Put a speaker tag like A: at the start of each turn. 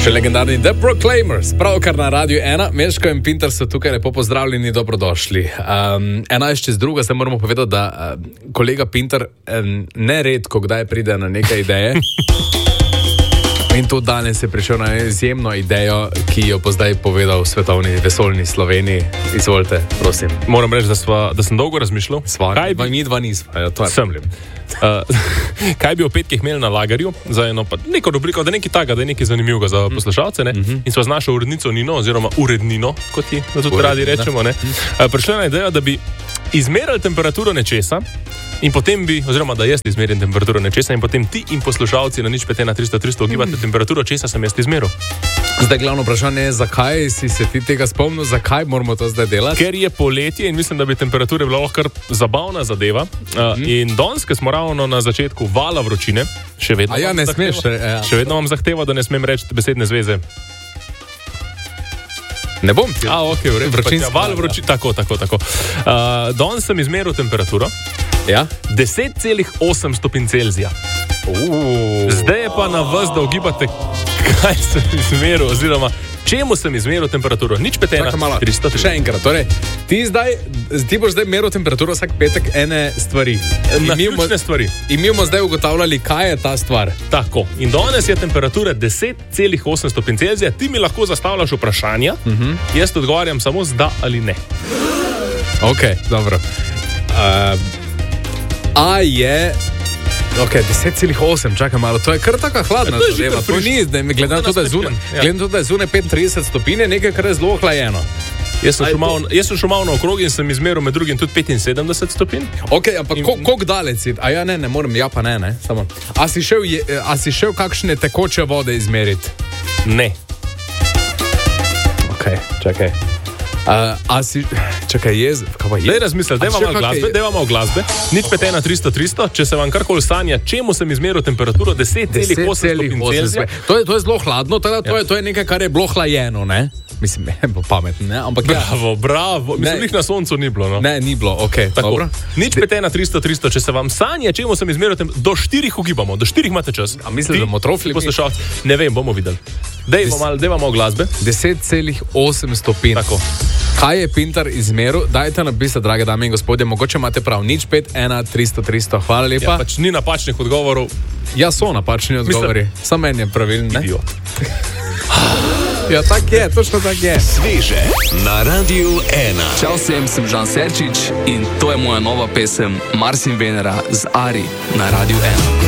A: Še legendarni The Proclaimers, pravkar na Radiu 1. Meško in Pinter so tukaj, lepo pozdravljeni, dobrodošli. 11:02, zdaj moramo povedati, da kolega Pinter neredko kdaj pride na neke ideje. In tudi danes je prišel na izjemno idejo, ki jo bo zdaj povedal svetovni vesoljni Sloveniji. Izvolite, prosim.
B: Moram reči, da sem dolgo razmišljal.
A: Kaj bi mi dva nismo?
B: Kaj bi o petkih imeli na lagerju za eno neko rubriko, da je nekaj takega, da je nekaj zanimivega za poslušalce, ne? In sva z našo urednico Nino, oziroma urednino, kot ji tudi radi rečemo, ne? Prišla na idejo, da bi izmerili temperaturo nečesa in potem bi, oziroma da jaz izmerim temperaturo nečesa in potem ti in poslušalci na 0,5:1 ugibate temperaturo, česa sem jaz izmeril.
A: Zdaj glavno vprašanje je, zakaj si se ti tega spomnil, zakaj moramo to zdaj delati?
B: Ker je poletje in mislim, da bi temperature bila lahko kar zabavna zadeva. In danes, ko smo ravno na začetku vala vročine, še vedno še vedno vam zahteva, da ne smem reči besedne zveze.
A: Ne bom ti.
B: Okay, v redu. Val vročine. Tako. Danes sem izmeril temperaturo.
A: Ja?
B: 10,8 stopinj Celzija. Zdaj je pa na vas, da ugibate, kaj sem izmeril, oziroma čemu sem izmeril temperaturo. 0,5:1
A: Še enkrat, torej, ti boš zdaj meril temperaturo vsak petek ene stvari.
B: Naključne stvari.
A: In mi bomo zdaj ugotavljali, kaj je ta stvar.
B: Tako. In danes je temperatura 10,8 stopinj Celzija. Ti mi lahko zastavljaš vprašanja, jaz odgovarjam samo z da ali ne.
A: Ok, dobro. A je... Ok, 10,8, čakaj malo, to je kar taka hladna zadeva. To ni, glede na to, da je zunaj 35 stopinj, nekaj, kar je zelo hlajeno.
B: Jaz sem šel malo na okrog in sem izmeril med drugim tudi 75 stopinj.
A: Ok, ampak koliko daleč si? A ja, ne morem, ja pa ne, samo. A si šel kakšne tekoče vode izmeriti?
B: Ne.
A: Ok, čakaj. Čakaj, kaj pa je?
B: Daj razmisliti, daj vam glasbe. 0,5:1 če se vam karkoli sanja, čemu sem izmeril temperaturo 10,8 stopinj Celzija.
A: To je zelo hladno, to je nekaj, kar je bilo hlajeno, ne? Mislim, pametno, ne? Ampak
B: bravo. Mislim, jih na soncu ni bilo, no?
A: Ne, ni bilo, ok, dobro.
B: 0,5:1 če se vam sanja, čemu sem izmeril temperaturo, do 4 ugibamo, do 4 imate čas.
A: A mislim, da bomo trofili?
B: Ne vem, bomo videli. Daj vam glasbe.
A: 10,8 stopinj.
B: Tako.
A: Kaj je Pinter izmeril? Dajte napisati, drage dame in gospodje, mogoče imate prav. 0,5:1 hvala lepa.
B: Ja, pač ni napačnih odgovorov.
A: Ja, so napačni odgovori. Samo en je pravilen, ne?
B: Idiot.
A: Ja, tak je, točno tak je.
C: Sveže na Radiu 1.
D: Čau vsem, sem Žan Serčič in to je moja nova pesem Mars in Venera z Ari na Radiu 1.